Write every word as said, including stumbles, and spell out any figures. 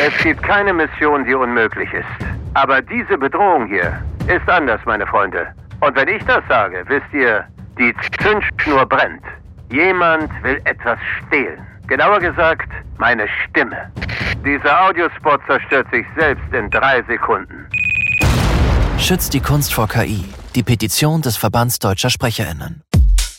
Es gibt keine Mission, die unmöglich ist. Aber diese Bedrohung hier ist anders, meine Freunde. Und wenn ich das sage, wisst ihr, die Zündschnur brennt. Jemand will etwas stehlen. Genauer gesagt, meine Stimme. Dieser Audiospot zerstört sich selbst in drei Sekunden. Schützt die Kunst vor K I. Die Petition des Verbands Deutscher SprecherInnen.